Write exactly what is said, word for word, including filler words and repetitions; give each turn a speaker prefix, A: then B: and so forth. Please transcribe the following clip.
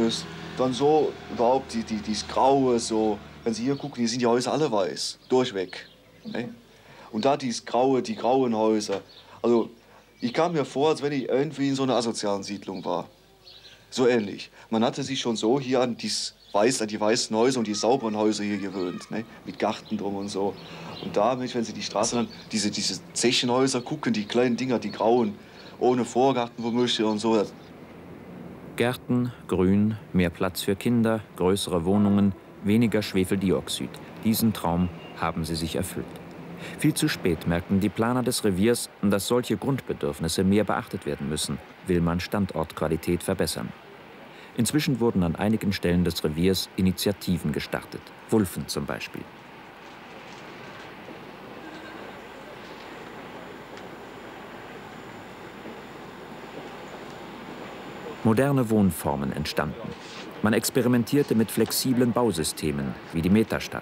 A: Grünes, dann so überhaupt die, die, dieses Graue, so, wenn Sie hier gucken, hier sind die Häuser alle weiß, durchweg. Ne? Und da dieses Graue, die grauen Häuser, also ich kam mir vor, als wenn ich irgendwie in so einer asozialen Siedlung war. So ähnlich. Man hatte sich schon so hier an, dies Weiß, an die weißen Häuser und die sauberen Häuser hier gewöhnt, ne? Mit Garten drum und so. Und da, wenn Sie die Straße dann, diese, diese Zechenhäuser gucken, die kleinen Dinger, die grauen, ohne Vorgarten womöglich und so.
B: Gärten, Grün, mehr Platz für Kinder, größere Wohnungen, weniger Schwefeldioxid. Diesen Traum haben sie sich erfüllt. Viel zu spät merkten die Planer des Reviers, dass solche Grundbedürfnisse mehr beachtet werden müssen, will man Standortqualität verbessern. Inzwischen wurden an einigen Stellen des Reviers Initiativen gestartet, Wulfen zum Beispiel. Moderne Wohnformen entstanden. Man experimentierte mit flexiblen Bausystemen, wie die Metastadt.